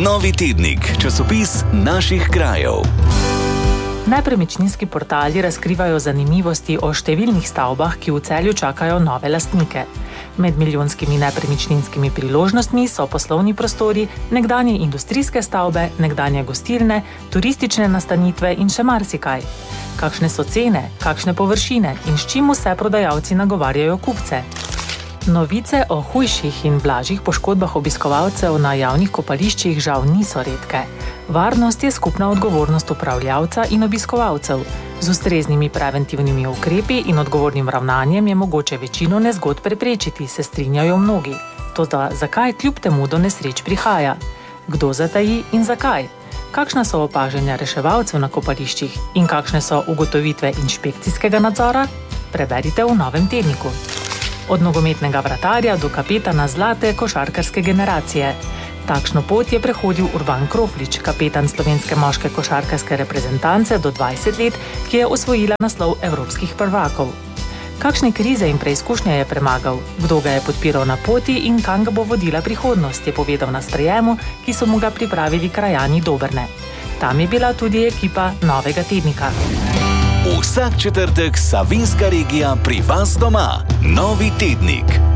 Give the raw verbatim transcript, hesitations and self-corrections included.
Novi tednik, časopis naših krajev. Nepremičninski portali razkrivajo zanimivosti o številnih stavbah, ki v Celju čakajo nove lastnike. Med milijonskimi nepremičninskimi priložnostmi so poslovni prostori, nekdanje industrijske stavbe, nekdanje gostilne, turistične nastanitve in še marsikaj. Kakšne so cene, kakšne površine in s čim vse prodajalci nagovarjajo kupce? Novice o hujših in blažjih poškodbah obiskovalcev na javnih kopališčih žal niso redke. Varnost je skupna odgovornost upravljavca in obiskovalcev. Z ustreznimi preventivnimi ukrepi in odgovornim ravnanjem je mogoče večino nezgod preprečiti, se strinjajo mnogi. Toda zakaj kljub temu do nesreč prihaja? Kdo zataji in zakaj? Kakšna so opažanja reševalcev na kopališčih in kakšne so ugotovitve inšpekcijskega nadzora? Preberite v novem tedniku. Od nogometnega vratarja do kapetana zlate košarkarske generacije. Takšno pot je prehodil Urban Kroflič, kapetan slovenske moške košarkarske reprezentance do dvajset let, ki je osvojila naslov evropskih prvakov. Kakšne krize in preizkušnje je premagal, kdo ga je podpiral na poti in kam ga bo vodila prihodnost, je povedal na sprejemu, ki so mu ga pripravili krajani Dobrne. Tam je bila tudi ekipa novega tednika. Vsak četrtek Savinjska regija pri vas doma. Novi tednik.